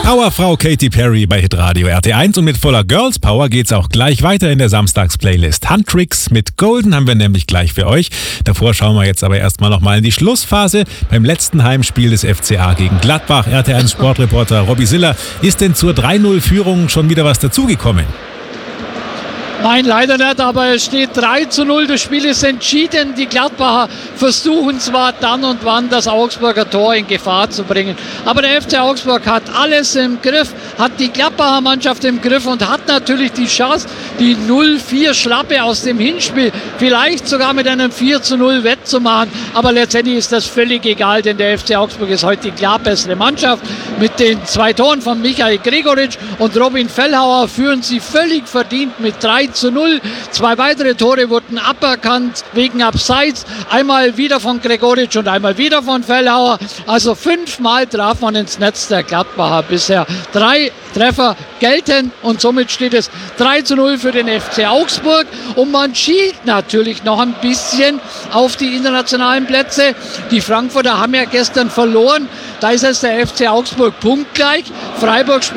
Powerfrau Katy Perry bei Hitradio RT1 und mit voller Girls Power geht's auch gleich weiter in der Samstags-Playlist. Handtricks mit Golden haben wir nämlich gleich für euch. Davor schauen wir jetzt aber erstmal nochmal in die Schlussphase beim letzten Heimspiel des FCA gegen Gladbach. RT1 Sportreporter Robby Siller, ist denn zur 3-0-Führung schon wieder was dazugekommen? Nein, leider nicht, aber es steht 3:0. Das Spiel ist entschieden. Die Gladbacher versuchen zwar dann und wann das Augsburger Tor in Gefahr zu bringen, aber der FC Augsburg hat alles im Griff, hat die Gladbacher Mannschaft im Griff und hat natürlich die Chance, die 0-4 Schlappe aus dem Hinspiel vielleicht sogar mit einem 4:0 wettzumachen. Aber letztendlich ist das völlig egal, denn der FC Augsburg ist heute die klar bessere Mannschaft. Mit den 2 Toren von Michael Gregoritsch und Robin Fellhauer führen sie völlig verdient mit 3:0. 2 weitere Tore wurden aberkannt wegen Abseits. Einmal wieder von Gregoritsch und einmal wieder von Fellhauer. Also 5-mal traf man ins Netz der Gladbacher bisher. 3 Treffer gelten und somit steht es 3:0 für den FC Augsburg. Und man schielt natürlich noch ein bisschen auf die internationalen Plätze. Die Frankfurter haben ja gestern verloren. Da ist es der FC Augsburg punktgleich. Freiburg